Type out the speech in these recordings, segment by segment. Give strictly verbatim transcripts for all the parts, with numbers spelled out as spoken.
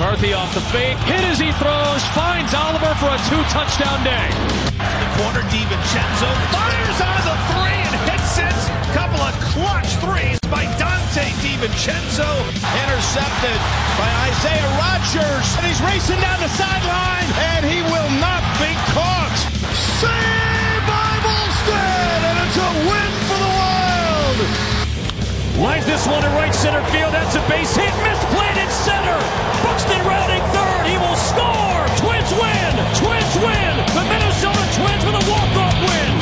McCarthy off the fake, hit as he throws, finds Oliver for a two-touchdown day. The corner, DiVincenzo fires on the three and hits it. Couple of clutch threes by Dante DiVincenzo. Intercepted by Isaiah Rodgers. And he's racing down the sideline, and he will not be caught. Saved by Volstead, and it's a win for the Wild. Lines this one to right center field. That's a base hit. Misplayed in center. Buxton rounding third. He will score. Twins win. Twins win. The Minnesota Twins with a walk-off win.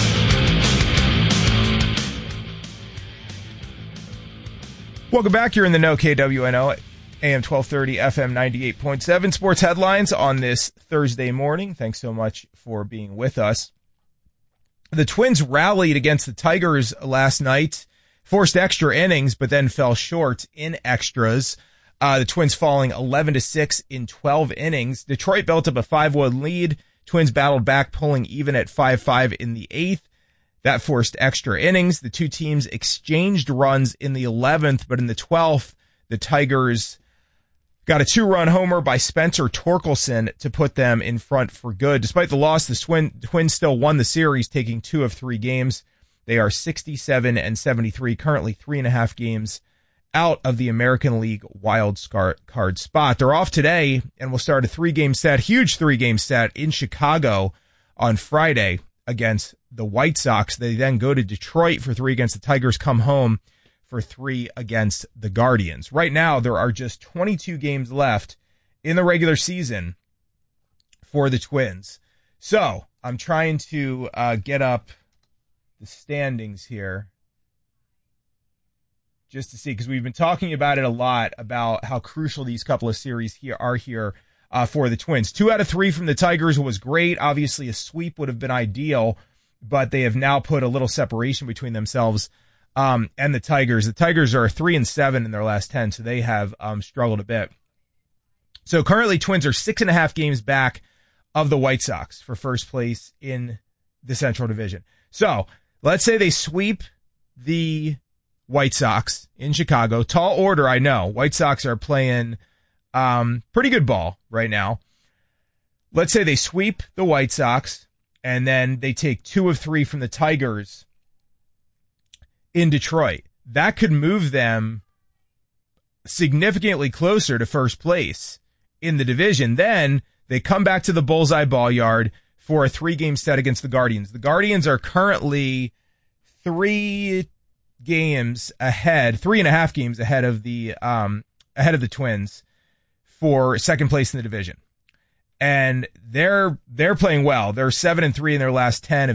Welcome back. You're in the know, K W N O, A M twelve thirty, F M ninety-eight point seven. Sports headlines on this Thursday morning. Thanks so much for being with us. The Twins rallied against the Tigers last night, forced extra innings, but then fell short in extras. Uh, the Twins falling eleven to six in twelve innings. Detroit built up a five one lead. Twins battled back, pulling even at five five in the eighth. That forced extra innings. The two teams exchanged runs in the eleventh, but in the twelfth, the Tigers got a two-run homer by Spencer Torkelson to put them in front for good. Despite the loss, the Twin, Twins still won the series, taking two of three games. They are sixty-seven and seventy-three, currently three and a half games out of the American League wild card spot. They're off today and will start a three-game set, huge three-game set in Chicago on Friday against the White Sox. They then go to Detroit for three against the Tigers, come home for three against the Guardians. Right now, there are just twenty-two games left in the regular season for the Twins. So I'm trying to uh, get up the standings here just to see, because we've been talking about it a lot, about how crucial these couple of series here are here uh, for the Twins. Two out of three from the Tigers was great. Obviously, a sweep would have been ideal, but they have now put a little separation between themselves um, and the Tigers. The Tigers are three and seven in their last ten, so they have um, struggled a bit. So currently, Twins are six and a half games back of the White Sox for first place in the Central Division. So let's say they sweep the White Sox in Chicago. Tall order, I know. White Sox are playing um, pretty good ball right now. Let's say they sweep the White Sox, and then they take two of three from the Tigers in Detroit. That could move them significantly closer to first place in the division. Then they come back to the Bullseye Ball Yard for a three-game set against the Guardians. The Guardians are currently three games ahead, three and a half games ahead of the um, ahead of the Twins for second place in the division. And they're they're playing well. They're seven and three in their last ten.